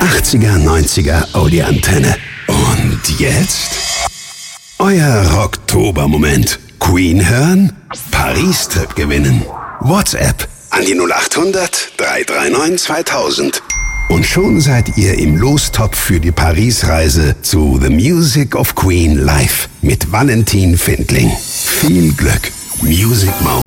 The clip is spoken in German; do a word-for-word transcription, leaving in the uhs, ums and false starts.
achtziger, neunziger Audi-Antenne. Und jetzt? Euer Rocktober-Moment. Queen hören? Paris-Trip gewinnen. WhatsApp an die null acht hundert, drei drei neun, zweitausend. Und schon seid ihr im Lostopf für die Paris-Reise zu The Music of Queen live mit Valentin Findling. Viel Glück. Music Mode.